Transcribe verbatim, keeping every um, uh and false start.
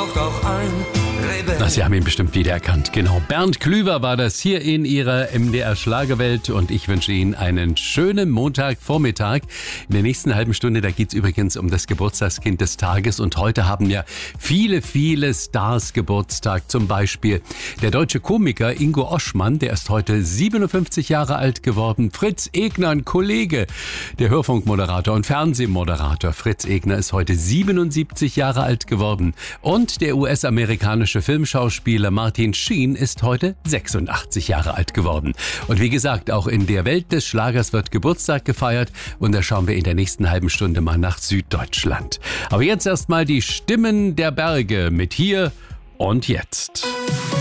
braucht auch ein Rebell. Na, Sie haben ihn bestimmt wiedererkannt. Genau, Bernd Klüver war das hier in Ihrer M D R Schlagerwelt und ich wünsche Ihnen einen schönen Montagvormittag. In der nächsten halben Stunde, da geht es übrigens um das Geburtstagskind des Tages und heute haben ja viele, viele Stars Geburtstag. Zum Beispiel der deutsche Komiker Ingo Oschmann, der ist heute siebenundfünfzig Jahre alt geworden. Fritz Egner, ein Kollege, der Hörfunkmoderator und Fernsehmoderator. Fritz Egner ist heute siebenundsiebzig Jahre alt geworden und der U S-amerikanische Filmschauspieler Martin Sheen ist heute sechsundachtzig Jahre alt geworden. Und wie gesagt, auch in der Welt des Schlagers wird Geburtstag gefeiert und da schauen wir in der nächsten halben Stunde mal nach Süddeutschland. Aber jetzt erstmal die Stimmen der Berge mit Hier und Jetzt.